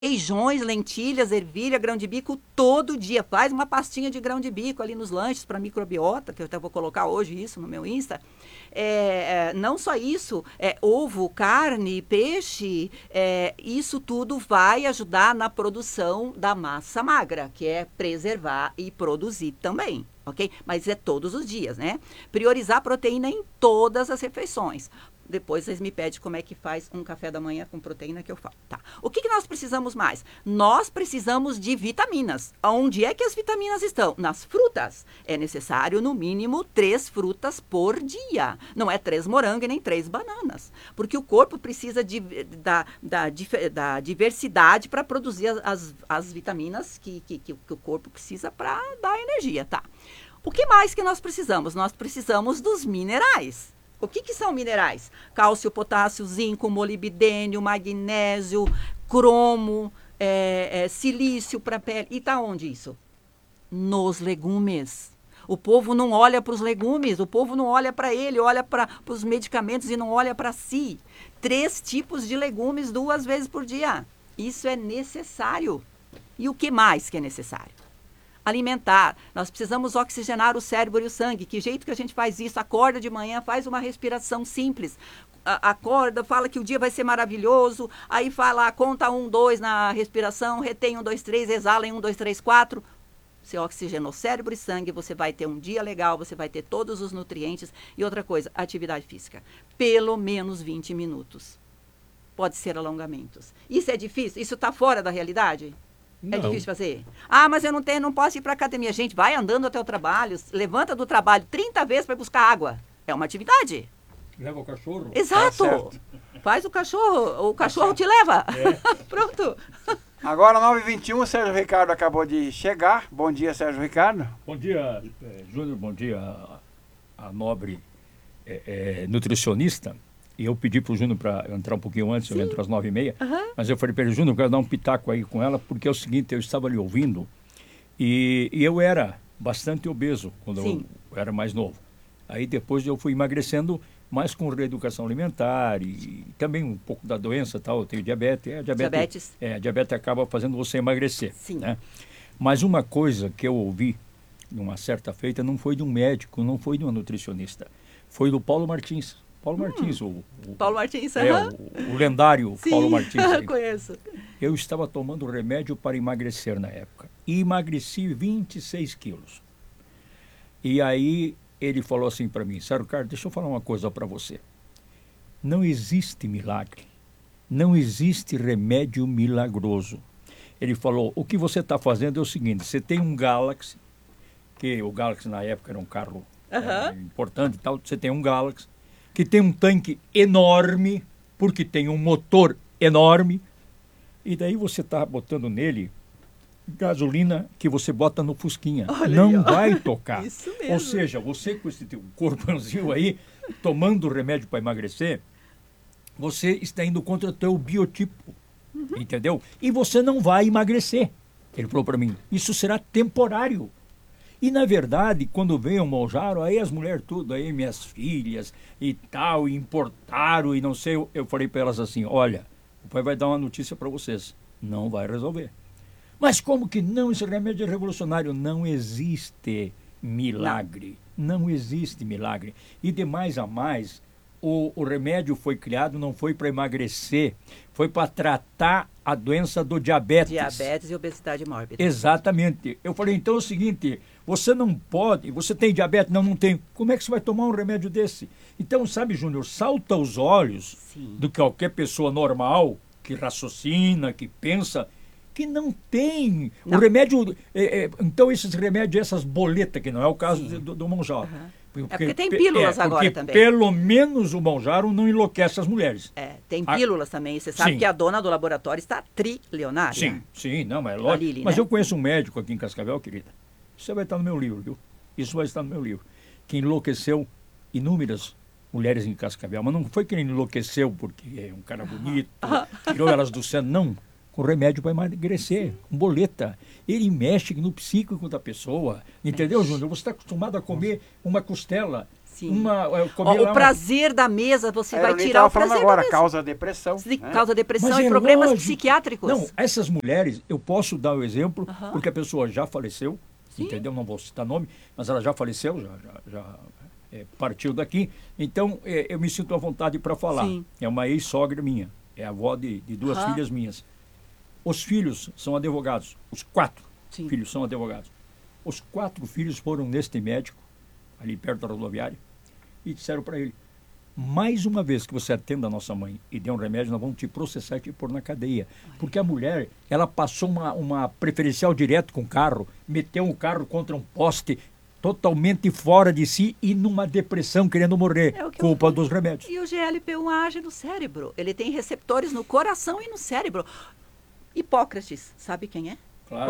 Feijões, lentilhas, ervilha, grão de bico todo dia. Faz uma pastinha de grão de bico ali nos lanches para microbiota, que eu até vou colocar hoje isso no meu Insta. Não só isso, ovo, carne, peixe, isso tudo vai ajudar na produção da massa magra, que é preservar e produzir também. Ok? Mas é todos os dias, né? Priorizar proteína em todas as refeições. Depois vocês me pedem como é que faz um café da manhã com proteína que eu falo. Tá. O que nós precisamos mais? Nós precisamos de vitaminas. Onde é que as vitaminas estão? Nas frutas. É necessário, no mínimo, 3 frutas por dia. Não é 3 morangos e nem 3 bananas. Porque o corpo precisa da diversidade para produzir as vitaminas que o corpo precisa para dar energia, tá? O que mais que nós precisamos? Nós precisamos dos minerais. O que são minerais? Cálcio, potássio, zinco, molibdênio, magnésio, cromo, silício para a pele. E tá onde isso? Nos legumes. O povo não olha para os legumes, o povo não olha para ele, olha para os medicamentos e não olha para si. 3 tipos de legumes 2 vezes por dia. Isso é necessário. E o que mais que é necessário? Alimentar. Nós precisamos oxigenar o cérebro e o sangue. Que jeito que a gente faz isso? Acorda de manhã, faz uma respiração simples. Acorda, fala que o dia vai ser maravilhoso. Aí fala, conta 1, 2 na respiração, retém 1, 2, 3, exala em 1, 2, 3, 4. Você oxigenou cérebro e sangue, você vai ter um dia legal, você vai ter todos os nutrientes. E outra coisa, atividade física. Pelo menos 20 minutos. Pode ser alongamentos. Isso é difícil? Isso está fora da realidade? Não. É difícil fazer? Ah, mas eu não posso ir para academia. Gente, vai andando até o trabalho, levanta do trabalho 30 vezes para buscar água. É uma atividade. Leva o cachorro. Exato. Faz o cachorro te leva. Pronto. Agora 9h21, o Sérgio Ricardo acabou de chegar. Bom dia, Sérgio Ricardo. Bom dia, Júnior. Bom dia, a nobre nutricionista. E eu pedi para o Júnior para entrar um pouquinho antes, eu entro às 9h30. Mas eu falei para ele, Júnior, eu quero dar um pitaco aí com ela, porque é o seguinte, eu estava ali ouvindo e eu era bastante obeso quando eu era mais novo. Aí depois eu fui emagrecendo, mais com reeducação alimentar e também um pouco da doença, tal. Eu tenho diabetes. A diabetes acaba fazendo você emagrecer. Sim. Né? Mas uma coisa que eu ouvi, numa certa feita, não foi de um médico, não foi de uma nutricionista, foi do Paulo Martins. Paulo Martins, Paulo Martins, o lendário Paulo Martins. Sim, conheço. Eu estava tomando remédio para emagrecer na época. E emagreci 26 quilos. E aí ele falou assim para mim, Sérgio Ricardo, deixa eu falar uma coisa para você. Não existe milagre. Não existe remédio milagroso. Ele falou, o que você está fazendo é o seguinte, você tem um Galaxy, que o Galaxy na época era um carro importante e tal, você tem um Galaxy, que tem um tanque enorme, porque tem um motor enorme, e daí você está botando nele gasolina que você bota no Fusquinha. Olha não aí, vai tocar. Isso mesmo. Ou seja, você com esse teu corpãozinho aí, tomando remédio para emagrecer, você está indo contra o teu biotipo, entendeu? E você não vai emagrecer. Ele falou para mim, isso será temporário. E, na verdade, quando veio o Mounjaro, aí as mulheres tudo, aí minhas filhas e tal, importaram e não sei, eu falei para elas assim, olha, o pai vai dar uma notícia para vocês, não vai resolver. Mas como que não? Esse remédio é revolucionário. Não existe milagre. Não existe milagre. E de mais a mais, o remédio foi criado, não foi para emagrecer, foi para tratar a doença do diabetes. Diabetes e obesidade mórbida. Exatamente. Eu falei, então é o seguinte, você não pode, você tem diabetes? Não, não tem. Como é que você vai tomar um remédio desse? Então, sabe, Júnior, salta aos olhos de qualquer pessoa normal, que raciocina, que pensa, que não tem. Não. O remédio, então esses remédios, essas boletas, que não é o caso do Mounjaro. Porque tem pílulas agora também. Pelo menos o Mounjaro não enlouquece as mulheres. Tem pílulas também. Você sabe que a dona do laboratório está trilionária. Sim, não, mas é lógico. Lili, mas né? eu conheço um médico aqui em Cascavel, querida. Isso vai estar no meu livro, viu? Isso vai estar no meu livro. Que enlouqueceu inúmeras mulheres em Cascavel. Mas não foi que ele enlouqueceu porque é um cara bonito, tirou elas do centro, não. Com remédio para emagrecer, com boleta. Ele mexe no psíquico da pessoa. Entendeu, Júnior? Você está acostumado a comer uma costela Sim. comer Ó, lá o prazer da mesa, você vai tirar o prazer falando agora, da mesa. causa depressão. Sim, né? causa depressão Mas e é problemas lógico. psiquiátricos. Não, essas mulheres, eu posso dar o exemplo, Aham. porque a pessoa já faleceu, Sim. entendeu? Não vou citar nome, mas ela já faleceu, já partiu daqui. Então, eu me sinto à vontade para falar. Sim. É uma ex-sogra minha, é avó de duas Aham. filhas minhas. Os filhos são advogados, os 4 Sim. filhos são advogados. Os 4 filhos foram neste médico, ali perto da rodoviária, e disseram para ele: mais uma vez que você atenda a nossa mãe e dê um remédio, nós vamos te processar e te pôr na cadeia. Porque a mulher, ela passou uma preferencial direto com o carro, meteu o carro contra um poste, totalmente fora de si e numa depressão, querendo morrer. É o que Culpa dos remédios. E o GLP-1 age no cérebro. Ele tem receptores no coração e no cérebro. Hipócrates, sabe quem é? Claro.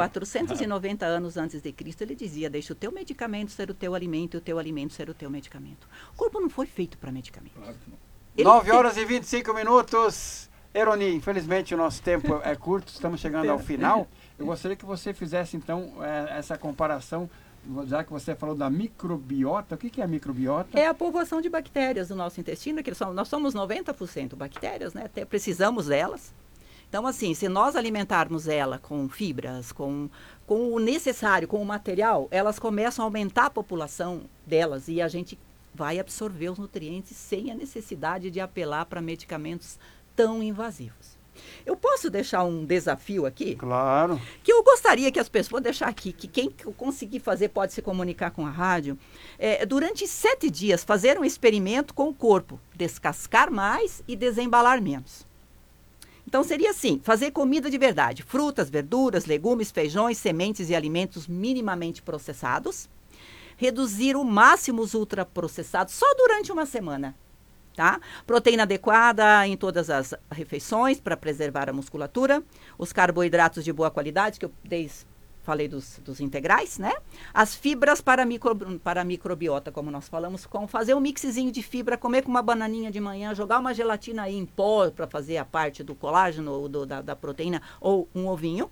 490 anos antes de Cristo, ele dizia: deixa o teu medicamento ser o teu alimento e o teu alimento ser o teu medicamento. O corpo não foi feito para medicamento. Claro que não. Ele 9 tem- horas e 25 minutos. Eroni, infelizmente o nosso tempo é curto, estamos chegando ao final. Eu gostaria que você fizesse então essa comparação, já que você falou da microbiota. O que é a microbiota? É a povoação de bactérias do nosso intestino, que nós somos 90% bactérias, né? Até precisamos delas. Então, assim, se nós alimentarmos ela com fibras, com o necessário, com o material, elas começam a aumentar a população delas e a gente vai absorver os nutrientes sem a necessidade de apelar para medicamentos tão invasivos. Eu posso deixar um desafio aqui? Claro. Que eu gostaria que as pessoas, vou deixar aqui, que quem conseguir fazer pode se comunicar com a rádio, durante 7 dias fazer um experimento com o corpo, descascar mais e desembalar menos. Então seria assim, fazer comida de verdade, frutas, verduras, legumes, feijões, sementes e alimentos minimamente processados, reduzir o máximo os ultraprocessados só durante uma semana. Tá? Proteína adequada em todas as refeições para preservar a musculatura, os carboidratos de boa qualidade, que eu falei dos integrais, né? As fibras para a microbiota, como nós falamos, com fazer um mixzinho de fibra, comer com uma bananinha de manhã, jogar uma gelatina aí em pó para fazer a parte do colágeno ou da proteína, ou um ovinho.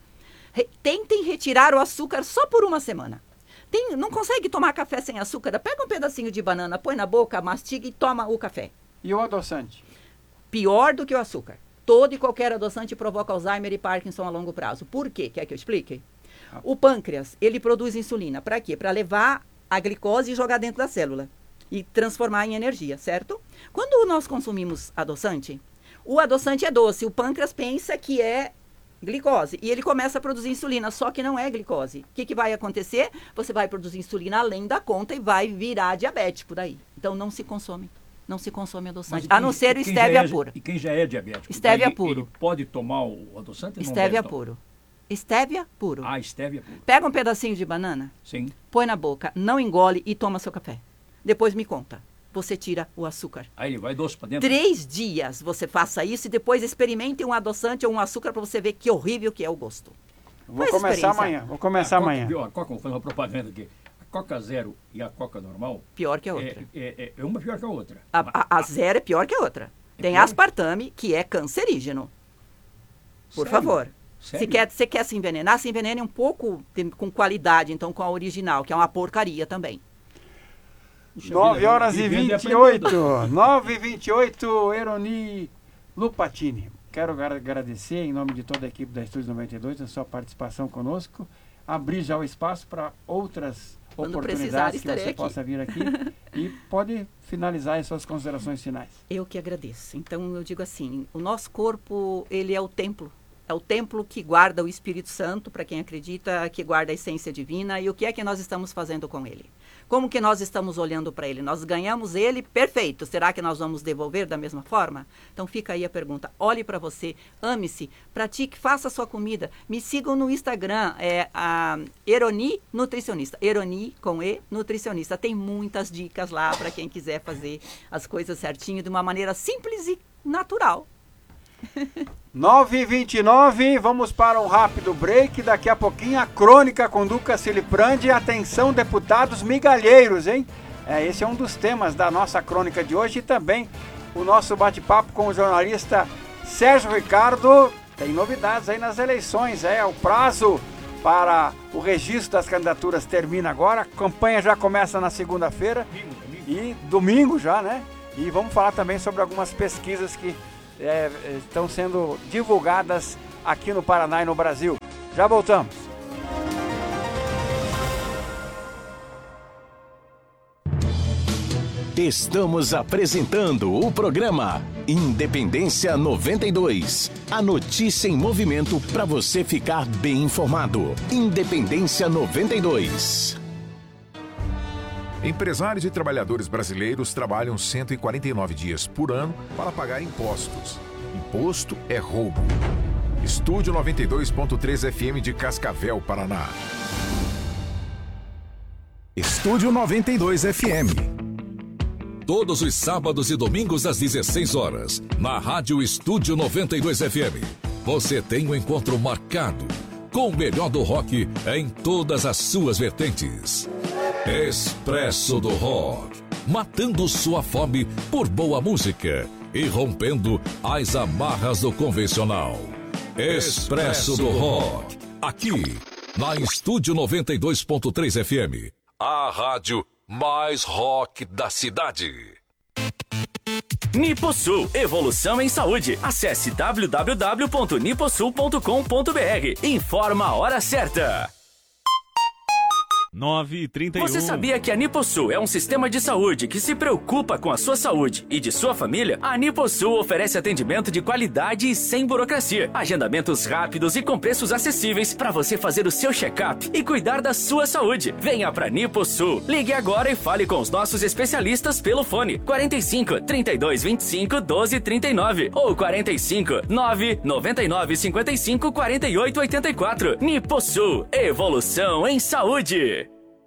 Tentem retirar o açúcar só por uma semana. Não consegue tomar café sem açúcar? Pega um pedacinho de banana, põe na boca, mastiga e toma o café. E o adoçante? Pior do que o açúcar. Todo e qualquer adoçante provoca Alzheimer e Parkinson a longo prazo. Por quê? Quer que eu explique? O pâncreas, ele produz insulina. Para quê? Para levar a glicose e jogar dentro da célula. E transformar em energia, certo? Quando nós consumimos adoçante, o adoçante é doce. O pâncreas pensa que é glicose. E ele começa a produzir insulina, só que não é glicose. O que vai acontecer? Você vai produzir insulina além da conta e vai virar diabético daí. Então não se consome. Não se consome adoçante. A não ser o stevia puro. E quem já é diabético? Stevia ele puro. Pode tomar o adoçante? Stevia puro. Stevia puro. Ah, stevia puro. Pega um pedacinho de banana, Sim. põe na boca, não engole e toma seu café. Depois me conta. Você tira o açúcar. Aí ele vai doce para dentro. 3 dias você faça isso e depois experimente um adoçante ou um açúcar para você ver que horrível que é o gosto. Vou Faz começar experiência. amanhã. Vou começar amanhã. A Coca, vou fazer uma propaganda aqui. A Coca Zero e a Coca normal Pior que a outra. é uma pior que a outra. A zero é pior que a outra. Tem pior? aspartame, que é cancerígeno. Por Sério? favor. Sério? Você quer se envenenar, se envenene um pouco com qualidade, então com a original, que é uma porcaria também. Puxa 9 vida, horas e vivendo 28. aprendendo. 9 e 28, Eroni Lupatini. Quero agradecer, em nome de toda a equipe da Estúdio 92, a sua participação conosco. Abrir já o espaço para outras Quando precisar, oportunidades que você estarei aqui. possa vir aqui. E pode finalizar as suas considerações finais. Eu que agradeço. Então, eu digo assim, o nosso corpo, ele é o templo. É o templo que guarda o Espírito Santo, para quem acredita, que guarda a essência divina. E o que é que nós estamos fazendo com ele? Como que nós estamos olhando para ele? Nós ganhamos ele, perfeito. Será que nós vamos devolver da mesma forma? Então fica aí a pergunta. Olhe para você, ame-se, pratique, faça a sua comida. Me sigam no Instagram, a Eroni Nutricionista. Eroni com E, Nutricionista. Tem muitas dicas lá para quem quiser fazer as coisas certinho, de uma maneira simples e natural. 9h29, vamos para um rápido break. Daqui a pouquinho a crônica com Duca Siliprandi. Atenção, deputados migalheiros, hein? Esse é um dos temas da nossa crônica de hoje. E também o nosso bate-papo com o jornalista Sérgio Ricardo. Tem novidades aí nas eleições. O prazo para o registro das candidaturas termina agora. A campanha já começa na segunda-feira. e domingo já, né? E vamos falar também sobre algumas pesquisas que estão sendo divulgadas aqui no Paraná e no Brasil. Já voltamos. Estamos apresentando o programa Independência 92. A notícia em movimento para você ficar bem informado. Independência 92. Empresários e trabalhadores brasileiros trabalham 149 dias por ano para pagar impostos. Imposto é roubo. Estúdio 92.3 FM de Cascavel, Paraná. Estúdio 92 FM. Todos os sábados e domingos às 16 horas, na Rádio Estúdio 92 FM. Você tem um encontro marcado com o melhor do rock em todas as suas vertentes. Expresso do Rock, matando sua fome por boa música e rompendo as amarras do convencional. Expresso do Rock, aqui na Estúdio 92.3 FM, a rádio mais rock da cidade. Niposul, evolução em saúde. Acesse www.niposul.com.br. Informa a hora certa. 9h31. Você sabia que a Niposul é um sistema de saúde que se preocupa com a sua saúde e de sua família? A Niposul oferece atendimento de qualidade e sem burocracia. Agendamentos rápidos e com preços acessíveis para você fazer o seu check-up e cuidar da sua saúde. Venha pra Niposul. Ligue agora e fale com os nossos especialistas pelo fone 45 32 25 12 39 ou 45 9 99 55 48 84. Niposul, evolução em saúde.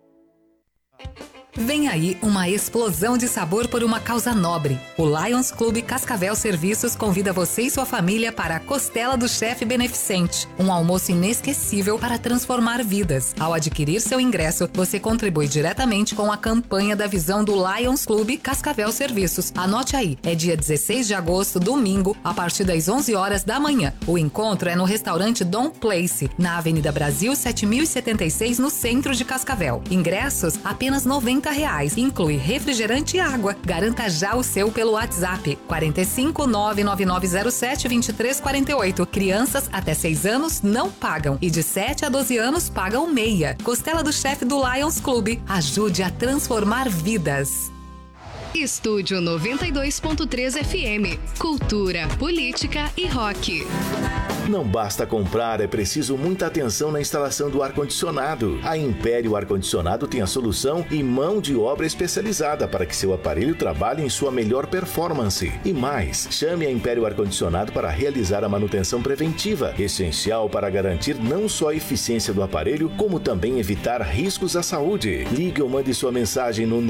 Vem aí uma explosão de sabor por uma causa nobre. O Lions Clube Cascavel Serviços convida você e sua família para a Costela do Chefe Beneficente, um almoço inesquecível para transformar vidas. Ao adquirir seu ingresso, você contribui diretamente com a campanha da visão do Lions Clube Cascavel Serviços. Anote aí, é dia 16 de agosto, domingo, a partir das 11 horas da manhã. O encontro é no restaurante Dom Place, na Avenida Brasil 7076, no centro de Cascavel. Ingressos apenas R$90. Inclui refrigerante e água. Garanta já o seu pelo WhatsApp 45 99907 2348. Crianças até 6 anos não pagam e de 7 a 12 anos pagam meia. Costela do Chefe do Lions Clube. Ajude a transformar vidas. Estúdio 92.3 FM. Cultura, política e rock. Não basta comprar, é preciso muita atenção na instalação do ar-condicionado. A Império Ar-Condicionado tem a solução e mão de obra especializada para que seu aparelho trabalhe em sua melhor performance. E mais, chame a Império Ar-Condicionado para realizar a manutenção preventiva, essencial para garantir não só a eficiência do aparelho, como também evitar riscos à saúde. Ligue ou mande sua mensagem no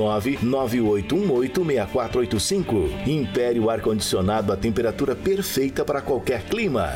99818-6485. Império Ar-Condicionado, a temperatura perfeita para qualquer clima.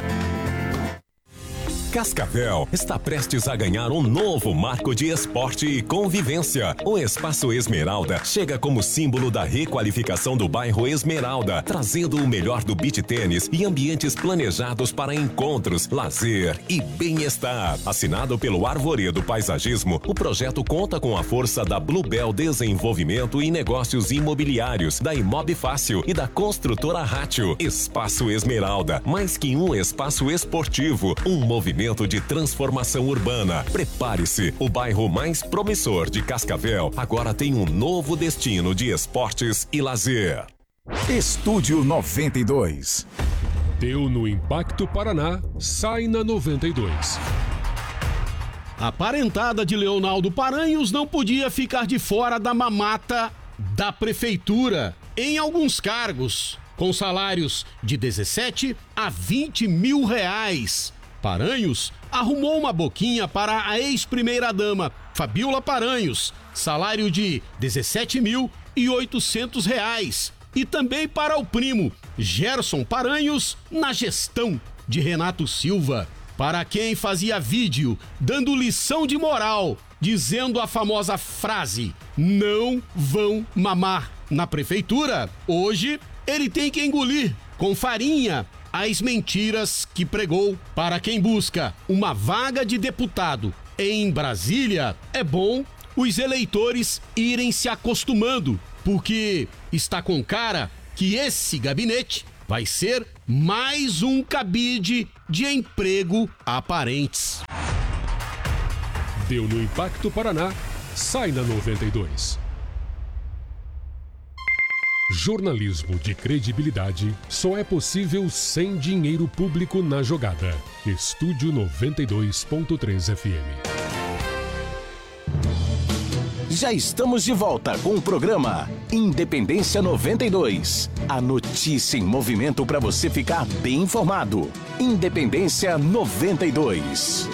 Cascavel está prestes a ganhar um novo marco de esporte e convivência. O Espaço Esmeralda chega como símbolo da requalificação do bairro Esmeralda, trazendo o melhor do beach tênis e ambientes planejados para encontros, lazer e bem-estar. Assinado pelo Arvoredo Paisagismo, o projeto conta com a força da Bluebell Desenvolvimento e Negócios Imobiliários, da Imob Fácil e da construtora Rátio. Espaço Esmeralda, mais que um espaço esportivo, um movimento de transformação urbana. Prepare-se, o bairro mais promissor de Cascavel agora tem um novo destino de esportes e lazer. Estúdio 92. Deu no Impacto Paraná, sai na 92. A parentada de Leonardo Paranhos não podia ficar de fora da mamata da prefeitura em alguns cargos, com salários de 17 a 20 mil reais. Paranhos arrumou uma boquinha para a ex-primeira-dama, Fabiola Paranhos, salário de R$17.800. E também para o primo, Gerson Paranhos, na gestão de Renato Silva, para quem fazia vídeo dando lição de moral, dizendo a famosa frase, não vão mamar na prefeitura. Hoje, ele tem que engolir com farinha as mentiras que pregou. Para quem busca uma vaga de deputado em Brasília, é bom os eleitores irem se acostumando, porque está com cara que esse gabinete vai ser mais um cabide de emprego aparentes. Deu no Impacto Paraná, sai na 92. Jornalismo de credibilidade só é possível sem dinheiro público na jogada. Estúdio 92.3 FM. Já estamos de volta com o programa Independência 92. A notícia em movimento para você ficar bem informado. Independência 92.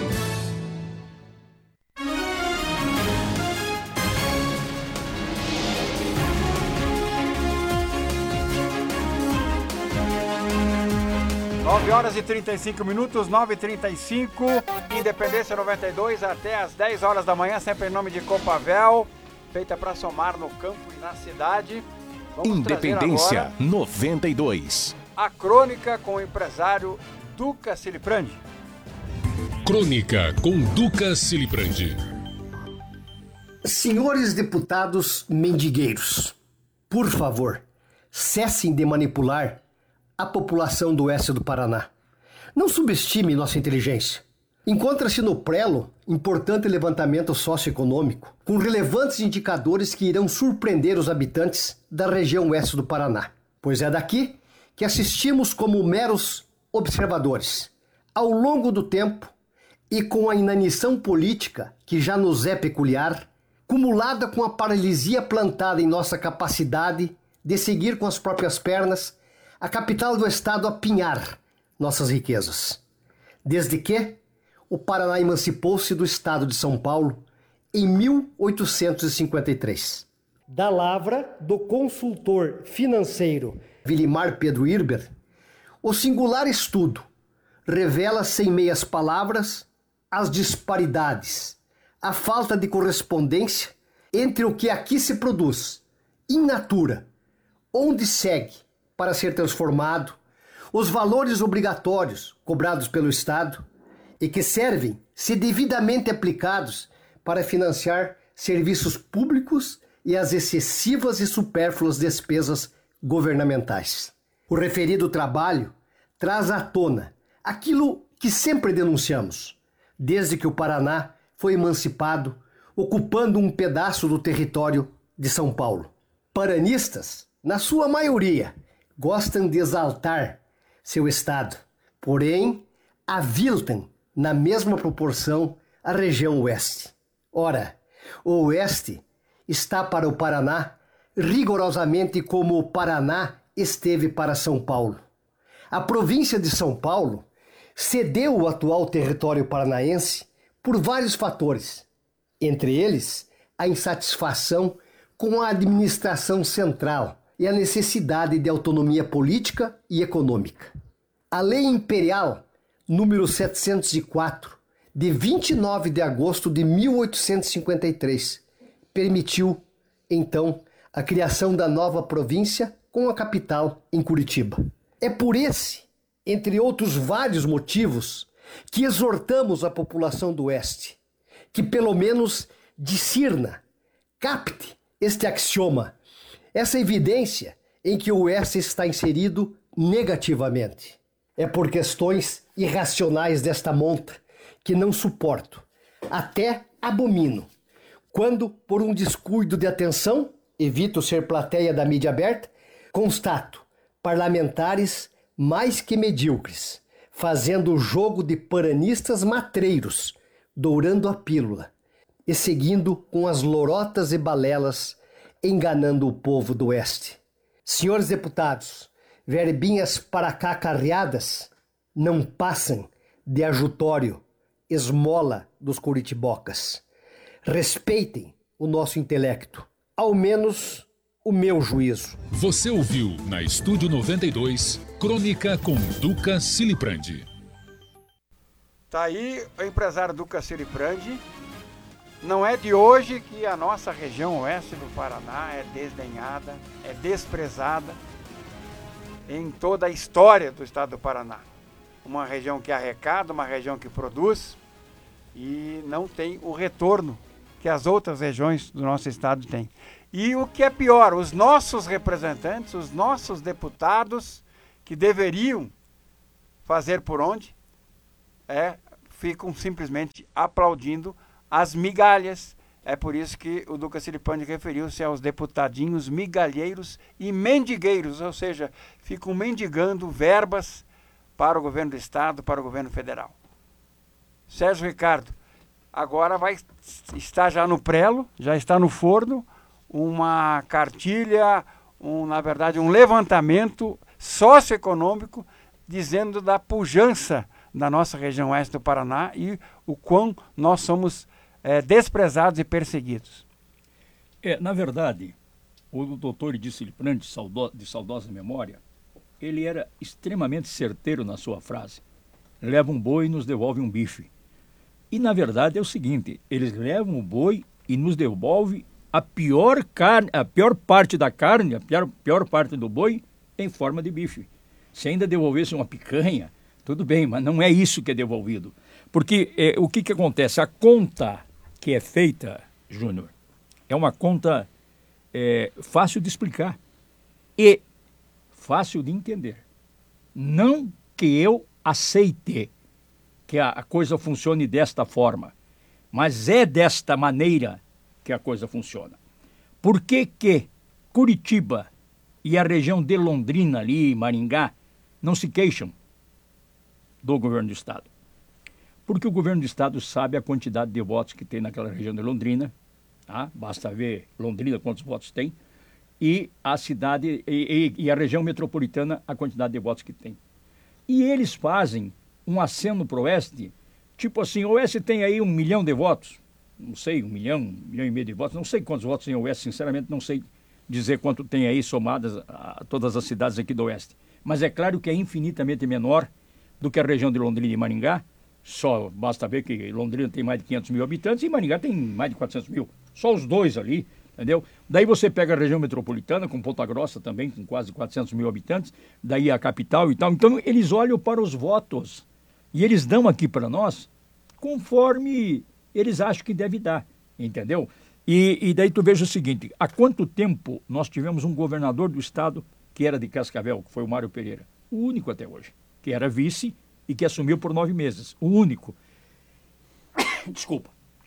Horas e 35 minutos, 9h35, Independência 92 até as 10 horas da manhã, sempre em nome de Copavel, feita para somar no campo e na cidade. Vamos Independência 92. A crônica com o empresário Duca Siliprandi. Crônica com Duca Siliprandi. Senhores deputados mendigueiros, por favor, cessem de manipular a população do oeste do Paraná. Não subestime nossa inteligência. Encontra-se no prelo importante levantamento socioeconômico com relevantes indicadores que irão surpreender os habitantes da região oeste do Paraná, pois é daqui que assistimos como meros observadores. Ao longo do tempo e com a inanição política que já nos é peculiar, cumulada com a paralisia plantada em nossa capacidade de seguir com as próprias pernas a capital do estado apinhar nossas riquezas. Desde que o Paraná emancipou-se do estado de São Paulo em 1853. Da lavra do consultor financeiro Vilimar Pedro Irber, o singular estudo revela sem meias palavras as disparidades, a falta de correspondência entre o que aqui se produz, in natura, onde segue para ser transformado, os valores obrigatórios cobrados pelo Estado e que servem, se devidamente aplicados, para financiar serviços públicos e as excessivas e supérfluas despesas governamentais. O referido trabalho traz à tona aquilo que sempre denunciamos, desde que o Paraná foi emancipado, ocupando um pedaço do território de São Paulo. Paranistas, na sua maioria, gostam de exaltar seu estado, porém aviltam na mesma proporção a região oeste. Ora, o oeste está para o Paraná rigorosamente como o Paraná esteve para São Paulo. A província de São Paulo cedeu o atual território paranaense por vários fatores, entre eles a insatisfação com a administração central e a necessidade de autonomia política e econômica. A Lei Imperial número 704, de 29 de agosto de 1853, permitiu, então, a criação da nova província com a capital em Curitiba. É por esse, entre outros vários motivos, que exortamos a população do Oeste, que pelo menos discirna, capte este axioma, essa evidência em que o Oeste está inserido negativamente. É por questões irracionais desta monta que não suporto, até abomino, quando, por um descuido de atenção, evito ser plateia da mídia aberta, constato parlamentares mais que medíocres, fazendo o jogo de paranistas matreiros, dourando a pílula e seguindo com as lorotas e balelas, enganando o povo do Oeste. Senhores deputados, verbinhas para cá carreadas não passam de ajutório, esmola dos curitibocas. Respeitem o nosso intelecto, ao menos o meu juízo. Você ouviu na Estúdio 92, Crônica com Duca Siliprandi. Tá aí o empresário Duca Siliprandi. Não é de hoje que a nossa região oeste do Paraná é desdenhada, é desprezada em toda a história do estado do Paraná. Uma região que arrecada, uma região que produz e não tem o retorno que as outras regiões do nosso estado têm. E o que é pior, os nossos representantes, os nossos deputados, que deveriam fazer por onde, ficam simplesmente aplaudindo as migalhas. É por isso que o Duca Silipandi referiu-se aos deputadinhos migalheiros e mendigueiros, ou seja, ficam mendigando verbas para o governo do Estado, para o governo federal. Sérgio Ricardo, agora está já no prelo, já está no forno, uma cartilha, na verdade um levantamento socioeconômico dizendo da pujança da nossa região oeste do Paraná e o quão nós somos desprezados e perseguidos. Na verdade, o doutor Edir Siliprandi, de saudosa memória, ele era extremamente certeiro na sua frase. Leva um boi e nos devolve um bife. E, na verdade, é o seguinte, eles levam o boi e nos devolvem a pior parte da carne, a pior parte do boi, em forma de bife. Se ainda devolvesse uma picanha, tudo bem, mas não é isso que é devolvido. Porque o que acontece? A conta que é feita, Júnior, é uma conta fácil de explicar e fácil de entender. Não que eu aceite que a coisa funcione desta forma, mas é desta maneira que a coisa funciona. Por que Curitiba e a região de Londrina ali, Maringá, não se queixam do governo do Estado? Porque o governo do Estado sabe a quantidade de votos que tem naquela região de Londrina, tá? Basta ver Londrina quantos votos tem, e a cidade e a região metropolitana a quantidade de votos que tem. E eles fazem um aceno para o Oeste, tipo assim, o Oeste tem aí 1 milhão de votos, não sei, 1 milhão e meio de votos, não sei quantos votos tem o Oeste, sinceramente não sei dizer quanto tem aí somadas a todas as cidades aqui do Oeste. Mas é claro que é infinitamente menor do que a região de Londrina e Maringá. Só basta ver que Londrina tem mais de 500 mil habitantes e Maringá tem mais de 400 mil. Só os dois ali, entendeu? Daí você pega a região metropolitana, com Ponta Grossa também, com quase 400 mil habitantes, daí a capital e tal. Então eles olham para os votos e eles dão aqui para nós conforme eles acham que deve dar, entendeu? E daí tu veja o seguinte, há quanto tempo nós tivemos um governador do estado que era de Cascavel, que foi o Mário Pereira, o único até hoje, que era vice e que assumiu por 9 meses, o único. Desculpa.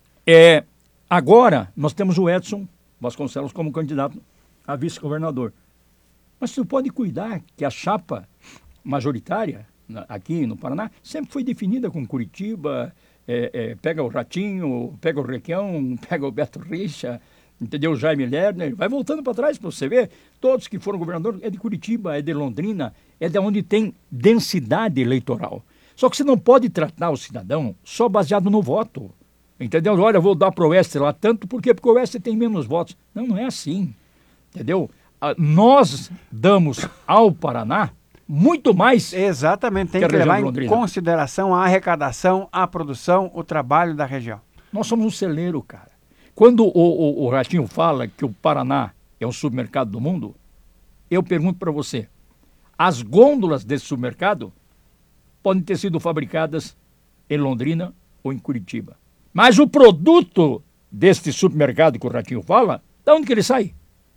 Agora nós temos o Edson Vasconcelos como candidato a vice-governador. Mas tu pode cuidar que a chapa majoritária aqui no Paraná sempre foi definida com Curitiba, pega o Ratinho, pega o Requião, pega o Beto Richa, entendeu? O Jaime Lerner, vai voltando para trás para você ver, todos que foram governadores é de Curitiba, é de Londrina, é de onde tem densidade eleitoral. Só que você não pode tratar o cidadão só baseado no voto, entendeu? Olha, eu vou dar para o Oeste lá tanto, porque o Oeste tem menos votos. Não, não é assim, entendeu? Nós damos ao Paraná muito mais. Exatamente, tem que levar em consideração a arrecadação, a produção, o trabalho da região. Nós somos um celeiro, cara. Quando o Ratinho fala que o Paraná é um supermercado do mundo, eu pergunto para você, as gôndolas desse supermercado podem ter sido fabricadas em Londrina ou em Curitiba. Mas o produto deste supermercado que o Ratinho fala, da onde que ele sai?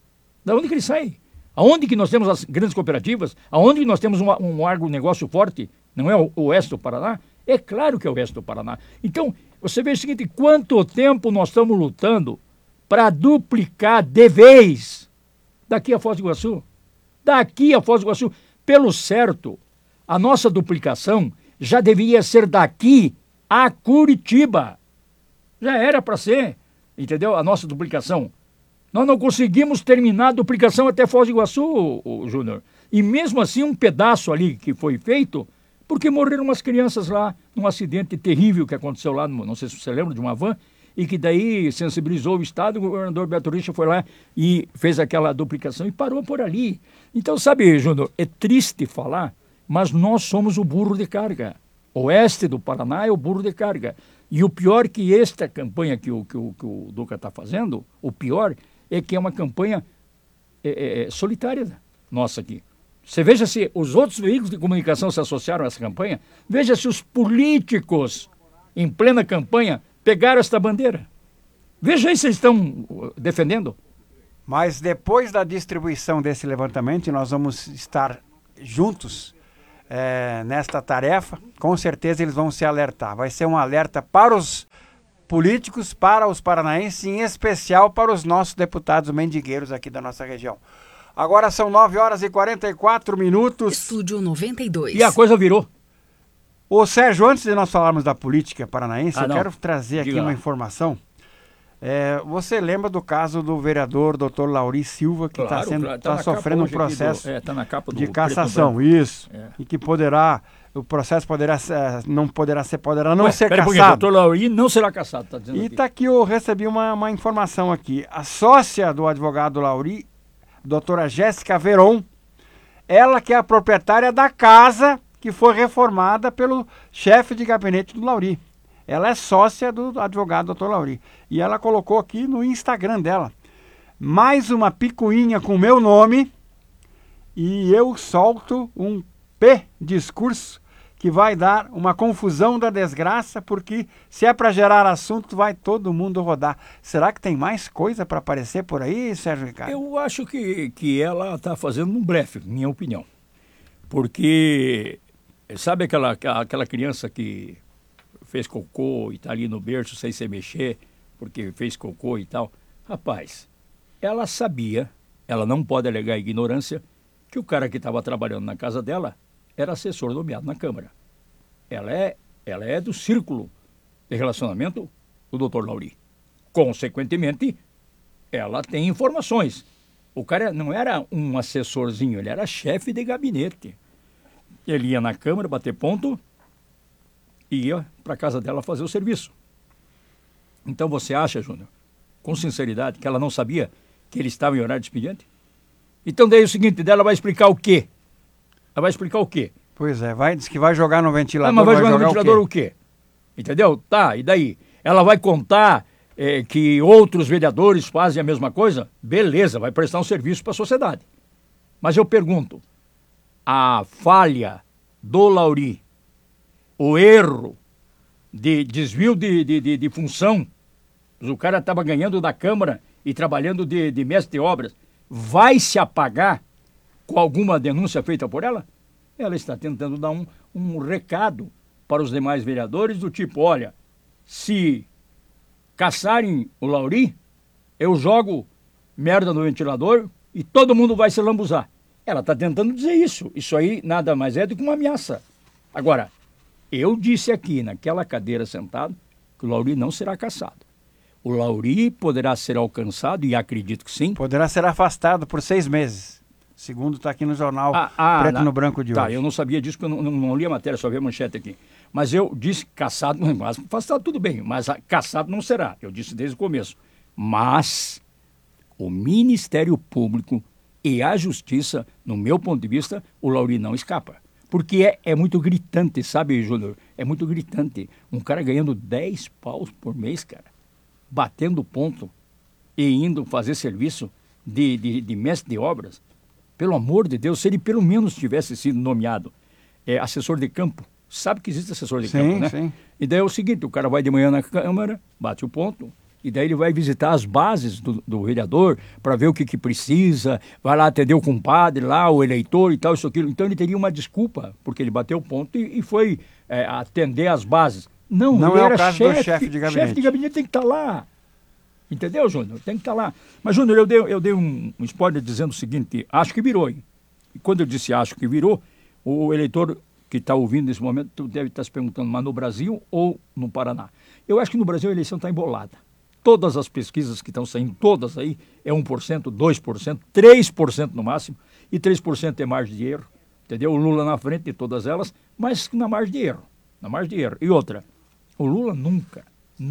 Da onde que ele sai? Aonde que nós temos as grandes cooperativas? Aonde que nós temos um agronegócio forte? Não é o oeste do Paraná? É claro que é o oeste do Paraná. Então, você vê o seguinte, quanto tempo nós estamos lutando para duplicar de vez daqui a Foz do Iguaçu? Daqui a Foz do Iguaçu. Pelo certo, a nossa duplicação já deveria ser daqui a Curitiba. Já era para ser, entendeu? A nossa duplicação. Nós não conseguimos terminar a duplicação até Foz do Iguaçu, Júnior. E mesmo assim, um pedaço ali que foi feito, porque morreram umas crianças lá num acidente terrível que aconteceu lá, não sei se você lembra, de uma van, e que daí sensibilizou o Estado, o governador Beto Richa foi lá e fez aquela duplicação e parou por ali. Então, sabe, Júnior, é triste falar, mas nós somos o burro de carga. O oeste do Paraná é o burro de carga. E o pior que esta campanha que o Duca está fazendo, o pior é que é uma campanha solitária nossa aqui. Você veja se os outros veículos de comunicação se associaram a essa campanha, veja se os políticos, em plena campanha, pegaram esta bandeira. Veja aí se eles estão defendendo. Mas depois da distribuição desse levantamento, nós vamos estar juntos nesta tarefa. Com certeza eles vão se alertar. Vai ser um alerta para os políticos, para os paranaenses, em especial para os nossos deputados mendigueiros aqui da nossa região. Agora são 9h44. Estúdio 92. E a coisa virou. Ô Sérgio, antes de nós falarmos da política paranaense, eu quero trazer aqui uma informação. Você lembra do caso do vereador Dr. Lauri Silva, que está sofrendo um processo de cassação, isso, e que o processo poderá não ser cassado. O Dr. Lauri não será cassado, está dizendo. E está aqui, eu recebi uma informação aqui. A sócia do advogado Lauri, doutora Jéssica Veron, ela que é a proprietária da casa que foi reformada pelo chefe de gabinete do Lauri. Ela é sócia do advogado Dr. Lauri. E ela colocou aqui no Instagram dela: mais uma picuinha com meu nome e eu solto um discurso que vai dar uma confusão da desgraça, porque se é para gerar assunto, vai todo mundo rodar. Será que tem mais coisa para aparecer por aí, Sérgio Ricardo? Eu acho que ela está fazendo um blefe, minha opinião. Porque, sabe aquela criança que fez cocô e está ali no berço sem se mexer, porque fez cocô e tal? Rapaz, ela sabia, ela não pode alegar ignorância, que o cara que estava trabalhando na casa dela era assessor nomeado na Câmara. Ela é do círculo de relacionamento do Dr. Lauri. Consequentemente, ela tem informações. O cara não era um assessorzinho, ele era chefe de gabinete. Ele ia na Câmara bater ponto e ia para a casa dela fazer o serviço. Então você acha, Júnior, com sinceridade, que ela não sabia que ele estava em horário de expediente? Então daí o seguinte, ela vai explicar o quê? Ela vai explicar o quê? Pois é, diz que vai jogar no ventilador. Mas vai jogar no ventilador o quê? Entendeu? Tá, e daí? Ela vai contar que outros vereadores fazem a mesma coisa? Beleza, vai prestar um serviço para a sociedade. Mas eu pergunto, a falha do Lauri, o erro de desvio de função, o cara estava ganhando da Câmara e trabalhando de mestre de obras, vai se apagar com alguma denúncia feita por ela? Ela está tentando dar um recado para os demais vereadores do tipo, olha, se caçarem o Lauri, eu jogo merda no ventilador e todo mundo vai se lambuzar. Ela está tentando dizer isso. Isso aí nada mais é do que uma ameaça. Agora, eu disse aqui, naquela cadeira sentado, que o Lauri não será cassado. O Lauri poderá ser alcançado, e acredito que sim. Poderá ser afastado por 6 meses. Segundo está aqui no jornal Preto no Branco de hoje. Tá, eu não sabia disso, porque eu não li a matéria, só vi a manchete aqui. Mas eu disse cassado, mas afastado tudo bem, mas cassado não será. Eu disse desde o começo. Mas o Ministério Público e a Justiça, no meu ponto de vista, o Lauri não escapa. Porque é muito gritante, sabe, Júnior? É muito gritante. Um cara ganhando 10 paus por mês, cara, batendo ponto e indo fazer serviço de mestre de obras. Pelo amor de Deus, se ele pelo menos tivesse sido nomeado assessor de campo, sabe que existe assessor de campo, né? Sim. E daí é o seguinte, o cara vai de manhã na Câmara, bate o ponto, e daí ele vai visitar as bases do vereador para ver o que precisa, vai lá atender o compadre lá, o eleitor e tal, isso, aquilo. Então ele teria uma desculpa, porque ele bateu o ponto e foi atender as bases. Não é o caso do chefe de gabinete. Chefe de gabinete tem que estar lá. Entendeu, Júnior? Tem que estar lá. Mas, Júnior, eu dei um spoiler dizendo o seguinte, acho que virou, hein? E quando eu disse acho que virou, o eleitor que está ouvindo nesse momento deve estar se perguntando, mas no Brasil ou no Paraná? Eu acho que no Brasil a eleição está embolada. Todas as pesquisas que estão saindo, todas aí, é 1%, 2%, 3% no máximo, e 3% é margem de erro, entendeu? O Lula na frente de todas elas, mas na margem de erro, E outra, o Lula nunca,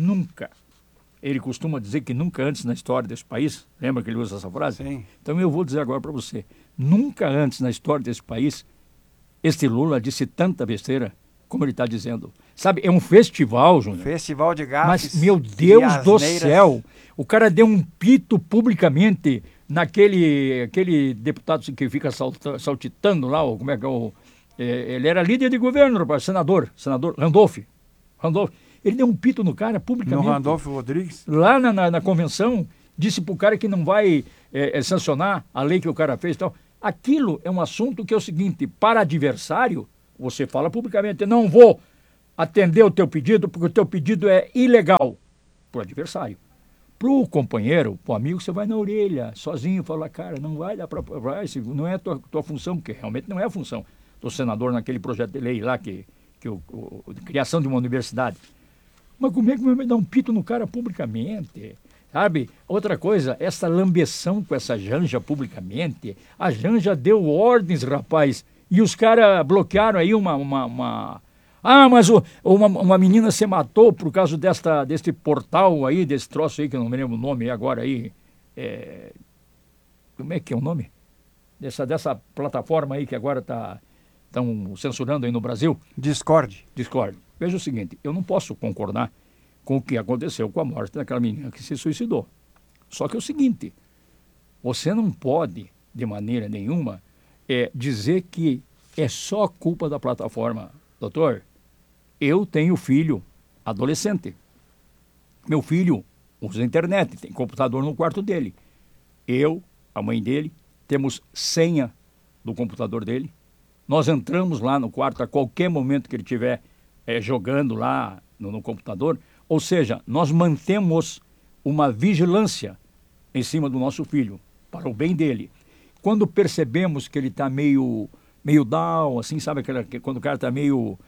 ele costuma dizer que nunca antes na história desse país, lembra que ele usa essa frase? Sim. Então eu vou dizer agora para você, nunca antes na história desse país, este Lula disse tanta besteira como ele está dizendo. Sabe, é um festival, Júnior. Festival de gafes. Mas, meu Deus do céu, o cara deu um pito publicamente aquele deputado que fica saltitando lá, como é que é o... ele era líder de governo, rapaz, senador Randolph. Ele deu um pito no cara publicamente. No Randolph Rodrigues. Lá na convenção, disse para o cara que não vai sancionar a lei que o cara fez e tal. Aquilo é um assunto que é o seguinte, para adversário, você fala publicamente, não vou atender o teu pedido porque o teu pedido é ilegal. Para o adversário. Para o companheiro, para o amigo, você vai na orelha, sozinho, fala, cara, não vai dar para... Não é a tua função, porque realmente não é a função do senador naquele projeto de lei lá, criação de uma universidade. Mas como é que vai dar um pito no cara publicamente? Sabe? Outra coisa, essa lambeção com essa Janja publicamente, a Janja deu ordens, rapaz, e os caras bloquearam aí mas uma menina se matou por causa desse portal aí, desse troço aí, que eu não me lembro o nome agora aí. Como é que é o nome? Dessa plataforma aí que agora estão censurando aí no Brasil. Discord. Veja o seguinte, eu não posso concordar com o que aconteceu com a morte daquela menina que se suicidou. Só que é o seguinte, você não pode, de maneira nenhuma, dizer que é só culpa da plataforma. Doutor, eu tenho filho adolescente. Meu filho usa internet, tem computador no quarto dele. Eu, a mãe dele, temos senha do computador dele. Nós entramos lá no quarto a qualquer momento que ele estiver jogando lá no computador. Ou seja, nós mantemos uma vigilância em cima do nosso filho, para o bem dele. Quando percebemos que ele está meio down, assim, sabe? Quando o cara está meio...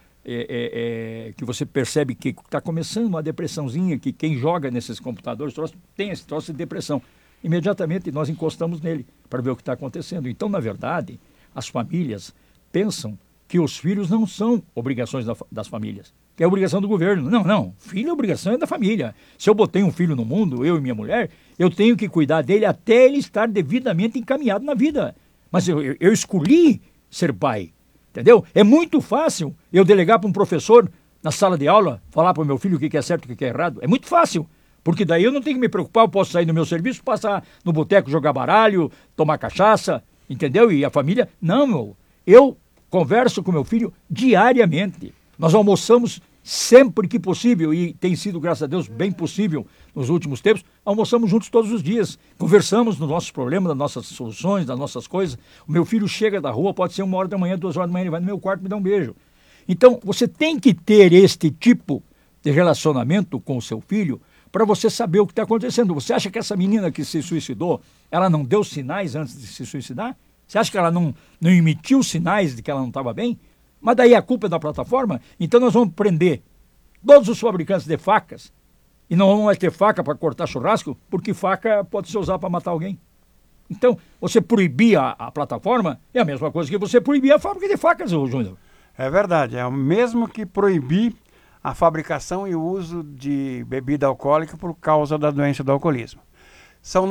que você percebe que está começando uma depressãozinha, que quem joga nesses computadores tem esse troço de depressão. Imediatamente nós encostamos nele para ver o que está acontecendo. Então, na verdade, as famílias pensam que os filhos não são obrigações das famílias, que é obrigação do governo. Não. Filho é obrigação da família. Se eu botei um filho no mundo, eu e minha mulher, eu tenho que cuidar dele até ele estar devidamente encaminhado na vida. Mas eu escolhi ser pai. Entendeu? É muito fácil eu delegar para um professor na sala de aula, falar para o meu filho o que é certo e o que é errado. É muito fácil, porque daí eu não tenho que me preocupar, eu posso sair do meu serviço, passar no boteco, jogar baralho, tomar cachaça, entendeu? E a família... Não, eu converso com meu filho diariamente. Nós almoçamos sempre que possível, e tem sido, graças a Deus, bem possível nos últimos tempos, almoçamos juntos todos os dias, conversamos dos nossos problemas, das nossas soluções, das nossas coisas. O meu filho chega da rua, pode ser 1h da manhã, 2h da manhã, ele vai no meu quarto e me dá um beijo. Então, você tem que ter este tipo de relacionamento com o seu filho para você saber o que está acontecendo. Você acha que essa menina que se suicidou, ela não deu sinais antes de se suicidar? Você acha que ela não emitiu sinais de que ela não estava bem? Mas daí a culpa é da plataforma? Então nós vamos prender todos os fabricantes de facas e não vamos mais ter faca para cortar churrasco, porque faca pode ser usada para matar alguém. Então, você proibir a plataforma é a mesma coisa que você proibir a fábrica de facas, Júnior. É verdade, é o mesmo que proibir a fabricação e o uso de bebida alcoólica por causa da doença do alcoolismo. São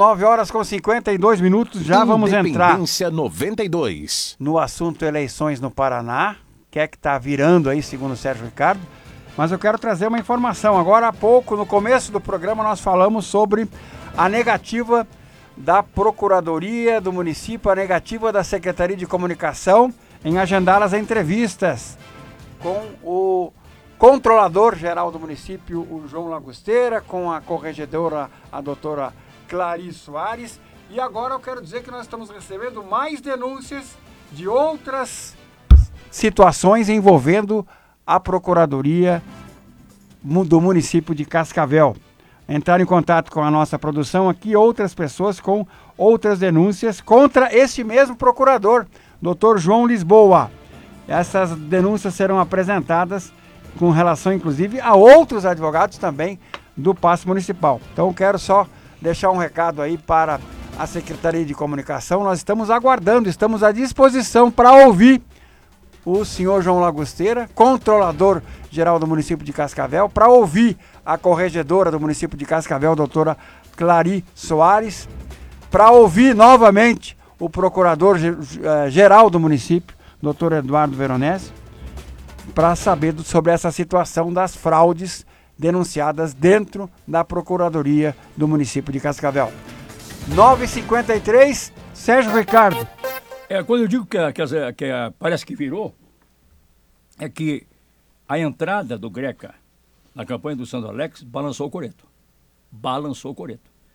9h52, já vamos entrar... Independência 92. No assunto eleições no Paraná, que está virando aí, segundo o Sérgio Ricardo. Mas eu quero trazer uma informação. Agora há pouco, no começo do programa, nós falamos sobre a negativa da Procuradoria do município, a negativa da Secretaria de Comunicação em agendar as entrevistas com o controlador-geral do município, o João Lagusteira, com a corregedora, a doutora Clary Soares. E agora eu quero dizer que nós estamos recebendo mais denúncias de outras situações envolvendo a Procuradoria do município de Cascavel. Entraram em contato com a nossa produção aqui outras pessoas com outras denúncias contra este mesmo procurador, Dr. João Lisboa. Essas denúncias serão apresentadas com relação, inclusive, a outros advogados também do Paço Municipal. Então, quero só deixar um recado aí para a Secretaria de Comunicação. Nós estamos aguardando, estamos à disposição para ouvir o senhor João Lagusteira, controlador geral do município de Cascavel, para ouvir a corregedora do município de Cascavel, doutora Clary Soares, para ouvir novamente o procurador geral do município, doutor Eduardo Veronese, para saber sobre essa situação das fraudes denunciadas dentro da Procuradoria do município de Cascavel. 9h53, Sérgio Ricardo. Quando eu digo que parece que virou, é que a entrada do Greca na campanha do Sandro Alex balançou o coreto.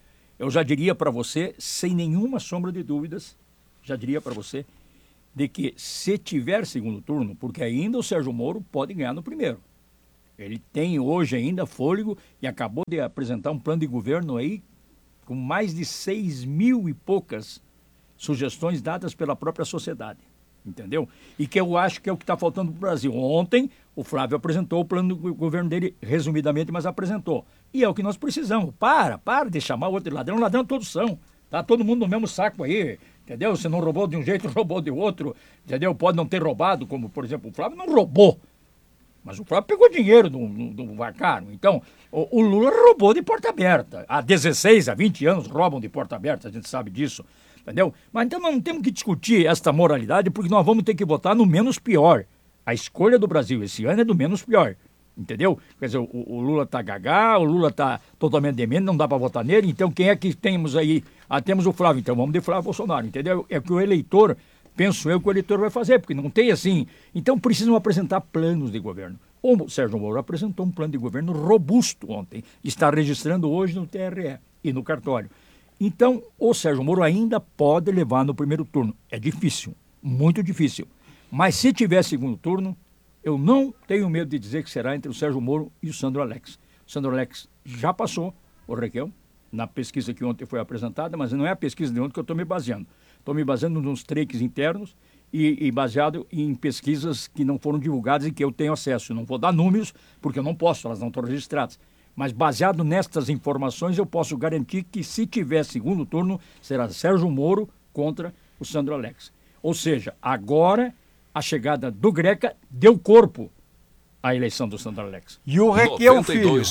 eu já diria para você, sem nenhuma sombra de dúvidas, já diria para você, de que se tiver segundo turno, porque ainda o Sérgio Moro pode ganhar no primeiro. Ele tem hoje ainda fôlego e acabou de apresentar um plano de governo aí com mais de 6.000 e poucas sugestões dadas pela própria sociedade. Entendeu? E que eu acho que é o que está faltando para o Brasil. Ontem, o Flávio apresentou o plano do governo dele, resumidamente, mas apresentou. E é o que nós precisamos. Para de chamar o outro de ladrão. Ladrão todos são. Tá todo mundo no mesmo saco aí. Entendeu? Você não roubou de um jeito, roubou de outro. Entendeu? Pode não ter roubado, como, por exemplo, o Flávio não roubou. Mas o Flávio pegou dinheiro do Varcaro. Então, o Lula roubou de porta aberta. Há 16, há 20 anos roubam de porta aberta, a gente sabe disso. Entendeu? Mas então nós não temos que discutir esta moralidade, porque nós vamos ter que votar no menos pior. A escolha do Brasil esse ano é do menos pior. Entendeu? Quer dizer, o Lula tá gagá, o Lula tá totalmente demente, não dá para votar nele. Então quem é que temos aí? Temos o Flávio, então vamos de Flávio Bolsonaro, entendeu? É que o eleitor, penso eu que o eleitor vai fazer, porque não tem assim. Então precisam apresentar planos de governo. O Sérgio Moro apresentou um plano de governo robusto ontem. Está registrando hoje no TRE e no cartório. Então, o Sérgio Moro ainda pode levar no primeiro turno. É difícil, muito difícil. Mas se tiver segundo turno, eu não tenho medo de dizer que será entre o Sérgio Moro e o Sandro Alex. O Sandro Alex já passou o Requião, na pesquisa que ontem foi apresentada, mas não é a pesquisa de ontem que eu estou me baseando. Estou me baseando nos tracks internos e baseado em pesquisas que não foram divulgadas e que eu tenho acesso. Não vou dar números, porque eu não posso, elas não estão registradas. Mas baseado nestas informações, eu posso garantir que se tiver segundo turno, será Sérgio Moro contra o Sandro Alex. Ou seja, agora a chegada do Greca deu corpo à eleição do Sandro Alex. E o Requião Filho,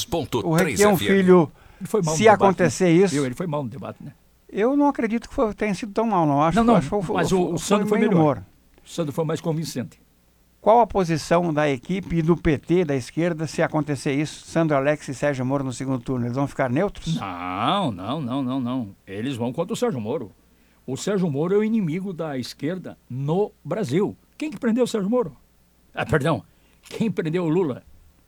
se acontecer isso... Ele foi mal no debate, né? Eu não acredito que tenha sido tão mal, não. Acho mas o Sandro foi melhor. O Sandro foi mais convincente. Qual a posição da equipe e do PT, da esquerda, se acontecer isso, Sandro Alex e Sérgio Moro no segundo turno? Eles vão ficar neutros? Não. Eles vão contra o Sérgio Moro. O Sérgio Moro é o inimigo da esquerda no Brasil. Quem que prendeu o Sérgio Moro? Quem prendeu o Lula?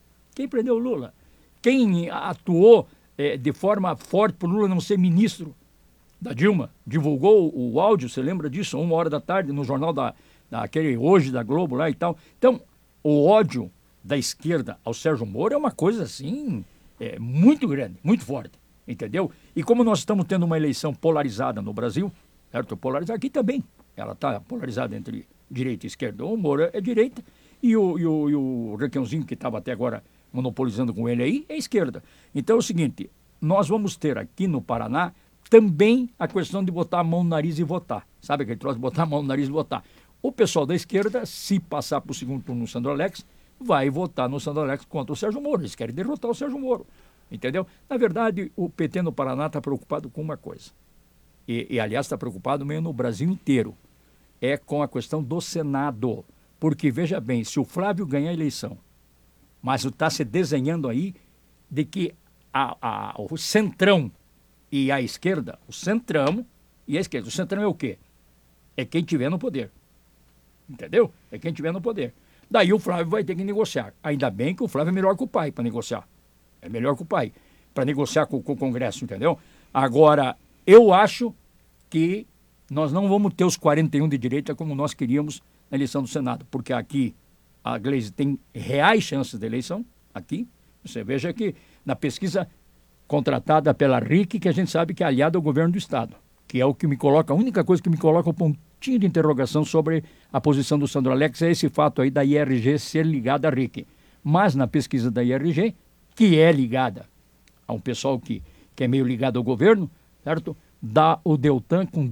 Quem atuou de forma forte para o Lula não ser ministro da Dilma? Divulgou o áudio, você lembra disso? 1h da tarde, no jornal daquele Hoje da Globo lá e tal. Então, o ódio da esquerda ao Sérgio Moro é uma coisa assim, muito grande, muito forte, entendeu? E como nós estamos tendo uma eleição polarizada no Brasil, certo? Polarizada aqui também, ela está polarizada entre direita e esquerda. O Moro é direita e o Requiãozinho, que estava até agora monopolizando com ele aí, é esquerda. Então é o seguinte, nós vamos ter aqui no Paraná também a questão de botar a mão no nariz e votar. Sabe aquele troço de botar a mão no nariz e votar? O pessoal da esquerda, se passar para o segundo turno no Sandro Alex, vai votar no Sandro Alex contra o Sérgio Moro. Eles querem derrotar o Sérgio Moro, entendeu? Na verdade, o PT no Paraná está preocupado com uma coisa. E aliás, está preocupado meio no Brasil inteiro. É com a questão do Senado. Porque, veja bem, se o Flávio ganhar a eleição, mas está se desenhando aí de que o centrão e a esquerda, o centrão e a esquerda. O centrão é o quê? É quem tiver no poder. Entendeu? É quem tiver no poder. Daí o Flávio vai ter que negociar. Ainda bem que o Flávio é melhor que o pai para negociar. É melhor que o pai para negociar com o Congresso, entendeu? Agora, eu acho que nós não vamos ter os 41 de direita como nós queríamos na eleição do Senado, porque aqui a Gleisi tem reais chances de eleição, aqui. Você veja que na pesquisa contratada pela RIC, que a gente sabe que é aliada ao governo do Estado, que é o que me coloca, a única coisa que me coloca um pontinho de interrogação sobre a posição do Sandro Alex é esse fato aí da IRG ser ligada à RIC. Mas na pesquisa da IRG, que é ligada a um pessoal que é meio ligado ao governo, certo? Dá o Deltan com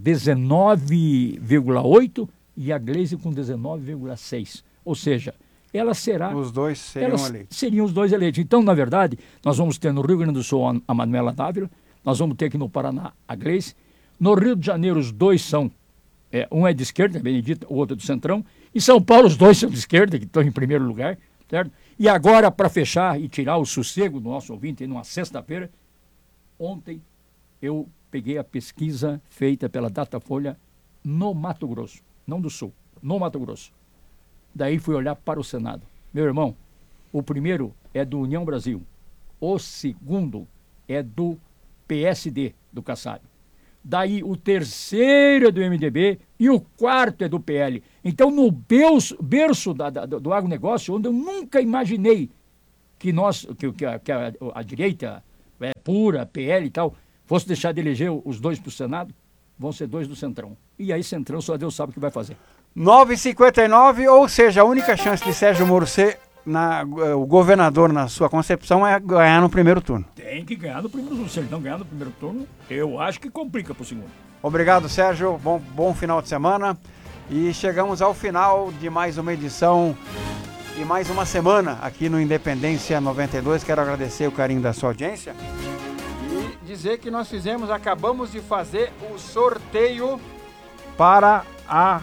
19,8 e a Gleisi com 19,6. Ou seja, ela será... Os dois seriam eleitos. Seriam os dois eleitos. Então, na verdade, nós vamos ter no Rio Grande do Sul a Manuela Dávila, nós vamos ter aqui no Paraná a Gleisi. No Rio de Janeiro, os dois são... um é de esquerda, Benedita, o outro é do Centrão. Em São Paulo, os dois são de esquerda, que estão em primeiro lugar, certo? E agora, para fechar e tirar o sossego do nosso ouvinte, numa sexta-feira, ontem eu peguei a pesquisa feita pela Datafolha no Mato Grosso, não do Sul, no Mato Grosso. Daí fui olhar para o Senado. Meu irmão, o primeiro é do União Brasil, o segundo é do PSD, do Kassab. Daí o terceiro é do MDB e o quarto é do PL. Então, no berço do agronegócio, onde eu nunca imaginei que a direita pura, PL e tal, fosse deixar de eleger os 2 para o Senado, vão ser 2 do Centrão. E aí, Centrão, só Deus sabe o que vai fazer. 9h59, ou seja, a única chance de Sérgio Moro ser o governador, na sua concepção, é ganhar no primeiro turno. Tem que ganhar no primeiro turno. Se ele não ganhar no primeiro turno, eu acho que complica pro segundo. Obrigado, Sérgio. Bom final de semana. E chegamos ao final de mais uma edição e mais uma semana aqui no Independência 92. Quero agradecer o carinho da sua audiência e dizer que nós acabamos de fazer o sorteio para a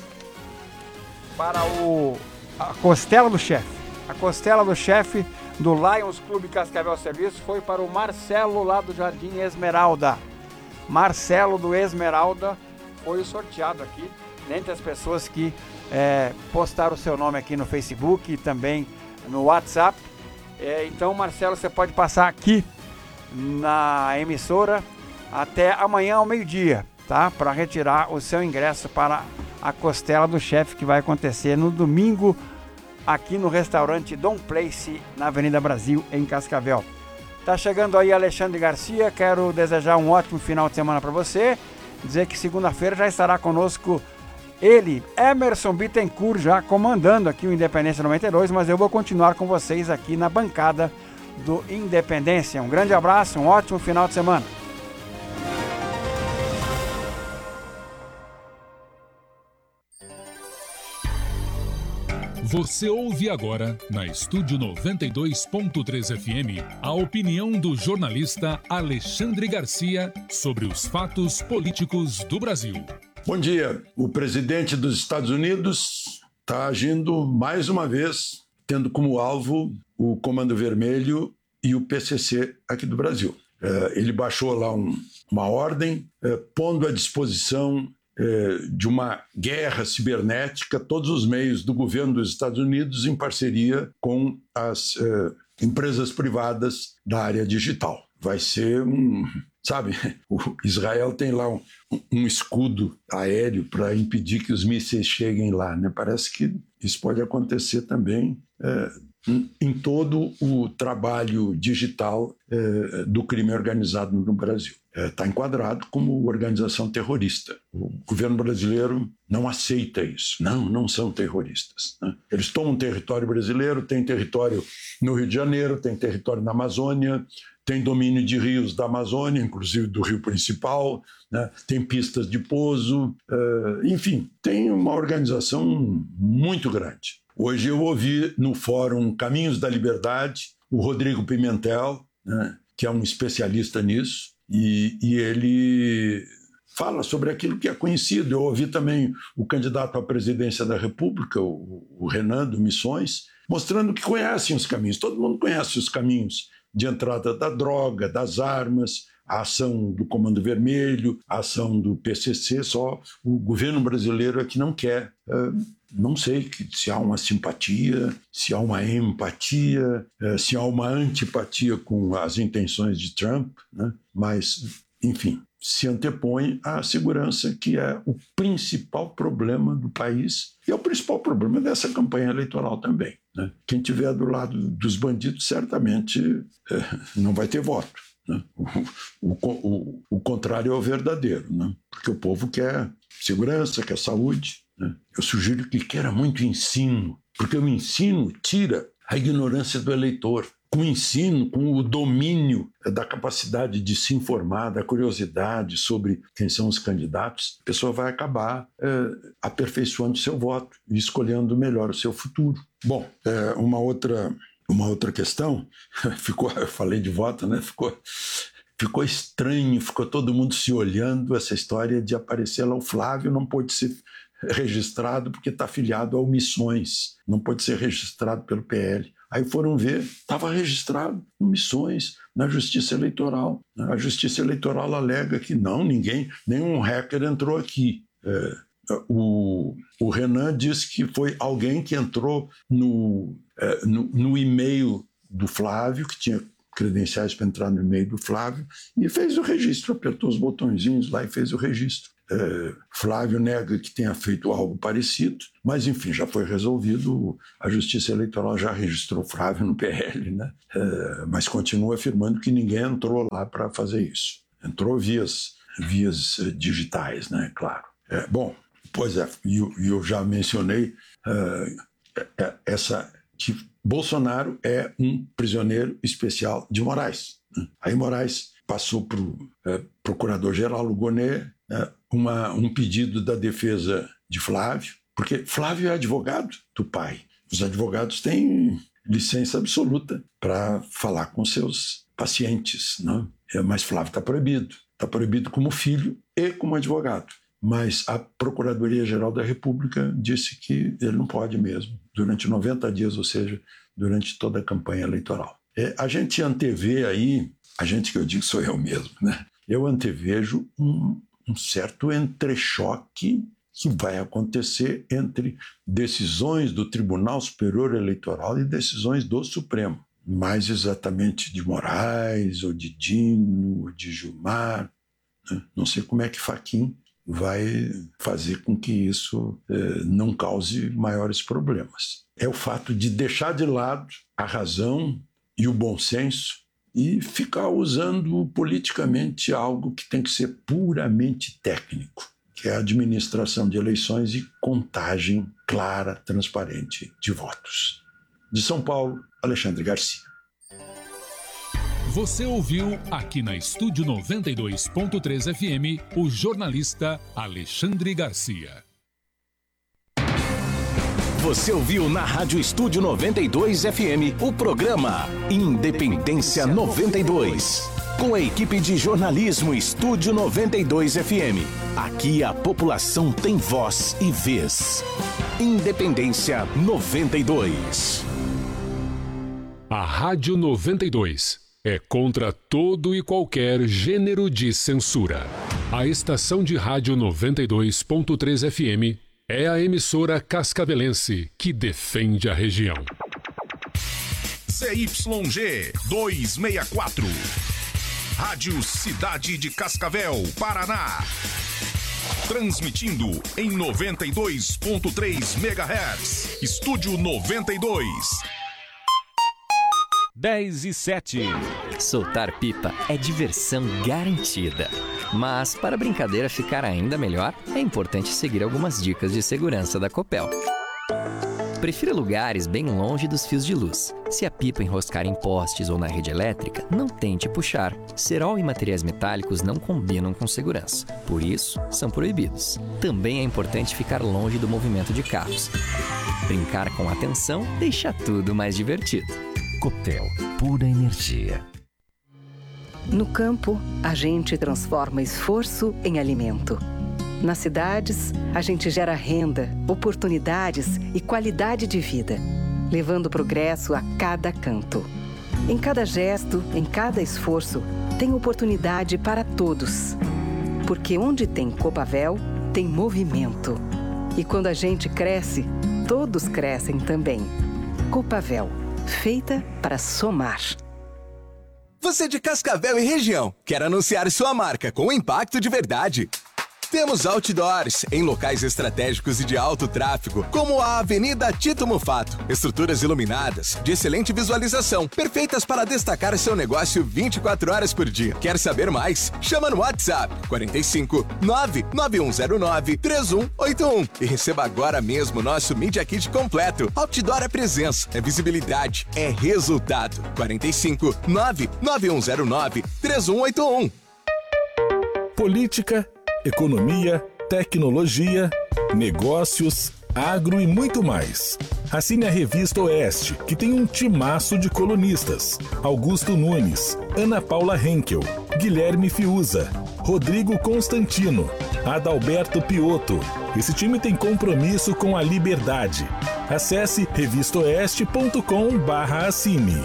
Costela do Chefe. A Costela do Chefe do Lions Clube Cascavel Serviços foi para o Marcelo lá do Jardim Esmeralda. Marcelo do Esmeralda foi o sorteado aqui, dentre as pessoas que postaram o seu nome aqui no Facebook e também no WhatsApp. Então, Marcelo, você pode passar aqui na emissora até amanhã ao meio-dia, tá? Para retirar o seu ingresso para a Costela do Chefe, que vai acontecer no domingo aqui no restaurante Dom Place, na Avenida Brasil, em Cascavel. Tá chegando aí Alexandre Garcia, quero desejar um ótimo final de semana para você, dizer que segunda-feira já estará conosco ele, Emerson Bittencourt, já comandando aqui o Independência 92, mas eu vou continuar com vocês aqui na bancada do Independência. Um grande abraço, um ótimo final de semana. Você ouve agora, na Estúdio 92.3 FM, a opinião do jornalista Alexandre Garcia sobre os fatos políticos do Brasil. Bom dia. O presidente dos Estados Unidos está agindo mais uma vez, tendo como alvo o Comando Vermelho e o PCC aqui do Brasil. Ele baixou lá uma ordem pondo à disposição de uma guerra cibernética todos os meios do governo dos Estados Unidos em parceria com as empresas privadas da área digital. Vai ser sabe, o Israel tem lá um escudo aéreo para impedir que os mísseis cheguem lá, né? Parece que isso pode acontecer também em todo o trabalho digital do crime organizado no Brasil. Está enquadrado como organização terrorista. O governo brasileiro não aceita isso. Não são terroristas, né? Eles tomam território brasileiro, tem território no Rio de Janeiro, tem território na Amazônia, tem domínio de rios da Amazônia, inclusive do rio principal, né? Tem pistas de pouso, enfim, tem uma organização muito grande. Hoje eu ouvi no fórum Caminhos da Liberdade o Rodrigo Pimentel, né, que é um especialista nisso, e ele fala sobre aquilo que é conhecido. Eu ouvi também o candidato à presidência da República, o Renan do Missões, mostrando que conhecem os caminhos. Todo mundo conhece os caminhos de entrada da droga, das armas, a ação do Comando Vermelho, a ação do PCC, só o governo brasileiro é que não quer. Não sei se há uma simpatia, se há uma empatia, se há uma antipatia com as intenções de Trump, né? Mas, enfim, se antepõe à segurança, que é o principal problema do país e é o principal problema dessa campanha eleitoral também, né? Quem estiver do lado dos bandidos certamente não vai ter voto, né? O contrário é o verdadeiro, né? Porque o povo quer segurança, quer saúde, né? Eu sugiro que queira muito ensino, porque o ensino tira a ignorância do eleitor. Com o ensino, com o domínio da capacidade de se informar, da curiosidade sobre quem são os candidatos, a pessoa vai acabar aperfeiçoando seu voto e escolhendo melhor o seu futuro. Bom, uma outra questão, eu falei de voto, né? Ficou estranho, ficou todo mundo se olhando, essa história de aparecer lá. O Flávio não pôde ser registrado porque está afiliado ao Missões, não pode ser registrado pelo PL. Aí foram ver, estava registrado no Missões, na Justiça Eleitoral. A Justiça Eleitoral alega que nenhum hacker entrou aqui. O Renan disse que foi alguém que entrou no e-mail do Flávio, que credenciais para entrar no e-mail do Flávio e fez o registro, apertou os botõezinhos lá e fez o registro. Flávio nega que tenha feito algo parecido, mas enfim, já foi resolvido, a Justiça Eleitoral já registrou Flávio no PL, né? Mas continua afirmando que ninguém entrou lá para fazer isso. Entrou vias digitais, né? Claro. Bom, pois é, e eu já mencionei que Bolsonaro é um prisioneiro especial de Moraes. Aí Moraes passou para o procurador-geral Lugonet um pedido da defesa de Flávio, porque Flávio é advogado do pai. Os advogados têm licença absoluta para falar com seus pacientes, né? Mas Flávio está proibido. Está proibido como filho e como advogado. Mas a Procuradoria-Geral da República disse que ele não pode mesmo, durante 90 dias, ou seja, durante toda a campanha eleitoral. A gente antevê aí, a gente que eu digo sou eu mesmo, né? Eu antevejo um certo entrechoque que vai acontecer entre decisões do Tribunal Superior Eleitoral e decisões do Supremo. Mais exatamente de Moraes, ou de Dino, ou de Gilmar. Né? Não sei como é que Fachin vai fazer com que isso não cause maiores problemas. É o fato de deixar de lado a razão e o bom senso e ficar usando politicamente algo que tem que ser puramente técnico, que é a administração de eleições e contagem clara, transparente de votos. De São Paulo, Alexandre Garcia. Você ouviu aqui na Estúdio 92.3 FM o jornalista Alexandre Garcia. Você ouviu na Rádio Estúdio 92 FM o programa Independência 92. Com a equipe de jornalismo Estúdio 92 FM. Aqui a população tem voz e vez. Independência 92. A Rádio 92 é contra todo e qualquer gênero de censura. A estação de rádio 92.3 FM é a emissora cascavelense que defende a região. ZYG 264. Rádio Cidade de Cascavel, Paraná. Transmitindo em 92.3 MHz. Estúdio 92. 10:07. Soltar pipa é diversão garantida. Mas para a brincadeira ficar ainda melhor, é importante seguir algumas dicas de segurança da Copel. Prefira lugares bem longe dos fios de luz. Se a pipa enroscar em postes ou na rede elétrica, não tente puxar. Cerol e materiais metálicos não combinam com segurança. Por isso, são proibidos. Também é importante ficar longe do movimento de carros. Brincar com atenção deixa tudo mais divertido. Copel, pura energia. No campo, a gente transforma esforço em alimento. Nas cidades, a gente gera renda, oportunidades e qualidade de vida, levando progresso a cada canto. Em cada gesto, em cada esforço, tem oportunidade para todos. Porque onde tem Copavel, tem movimento. E quando a gente cresce, todos crescem também. Copavel, feita para somar. Você de Cascavel e região, quer anunciar sua marca com impacto de verdade? Temos outdoors em locais estratégicos e de alto tráfego, como a Avenida Tito Mufato. Estruturas iluminadas, de excelente visualização, perfeitas para destacar seu negócio 24 horas por dia. Quer saber mais? Chama no WhatsApp 45 99109 3181 e receba agora mesmo nosso Media Kit completo. Outdoor é presença, é visibilidade, é resultado. 45 99109 3181. Política, economia, tecnologia, negócios, agro e muito mais. Assine a Revista Oeste, que tem um timaço de colunistas. Augusto Nunes, Ana Paula Henkel, Guilherme Fiuza, Rodrigo Constantino, Adalberto Piotto. Esse time tem compromisso com a liberdade. Acesse revistaoeste.com/assine.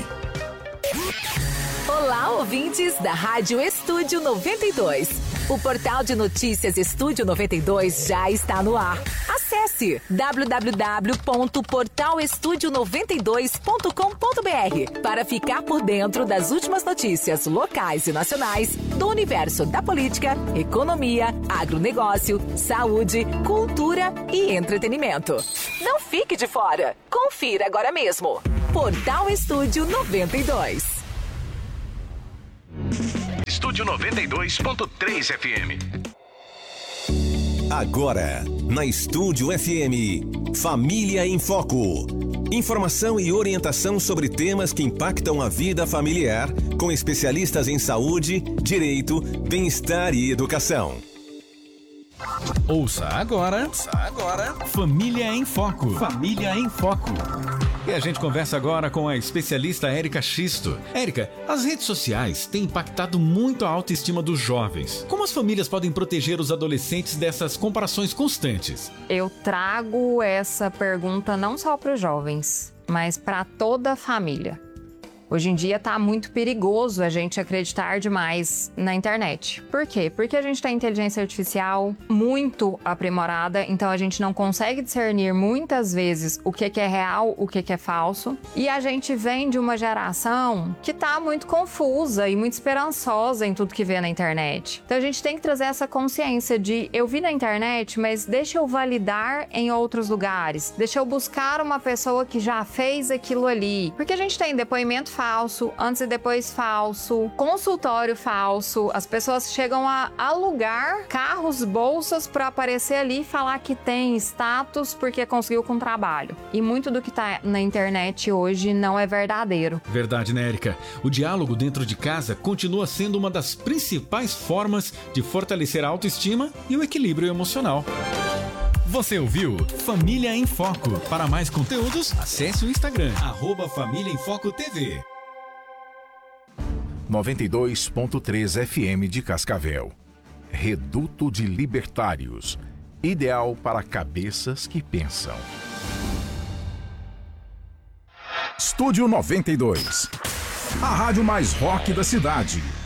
Olá, ouvintes da Rádio Estúdio 92. O portal de notícias Estúdio 92 já está no ar. Acesse Acesse www.portalestudio92.com.br para ficar por dentro das últimas notícias locais e nacionais do universo da política, economia, agronegócio, saúde, cultura e entretenimento. Não fique de fora. Confira agora mesmo. Portal Estúdio 92. Estúdio 92.3 FM. Agora, na Estúdio FM, Família em Foco. Informação e orientação sobre temas que impactam a vida familiar, com especialistas em saúde, direito, bem-estar e educação. Ouça agora, Família em Foco. Família em Foco. E a gente conversa agora com a especialista Érica Xisto. Érica, as redes sociais têm impactado muito a autoestima dos jovens. Como as famílias podem proteger os adolescentes dessas comparações constantes? Eu trago essa pergunta não só para os jovens, mas para toda a família. Hoje em dia está muito perigoso a gente acreditar demais na internet. Por quê? Porque a gente tem inteligência artificial muito aprimorada, então a gente não consegue discernir muitas vezes o que é real, o que é falso. E a gente vem de uma geração que está muito confusa e muito esperançosa em tudo que vê na internet. Então a gente tem que trazer essa consciência de eu vi na internet, mas deixa eu validar em outros lugares. Deixa eu buscar uma pessoa que já fez aquilo ali. Porque a gente tem depoimento falso, antes e depois falso, consultório falso, as pessoas chegam a alugar carros, bolsas para aparecer ali e falar que tem status porque conseguiu com trabalho. E muito do que tá na internet hoje não é verdadeiro. Verdade, né, Érica? O diálogo dentro de casa continua sendo uma das principais formas de fortalecer a autoestima e o equilíbrio emocional. Você ouviu Família em Foco. Para mais conteúdos, acesse o Instagram, @FamíliaEmFocoTV. 92.3 FM de Cascavel. Reduto de Libertários. Ideal para cabeças que pensam. Estúdio 92. A rádio mais rock da cidade.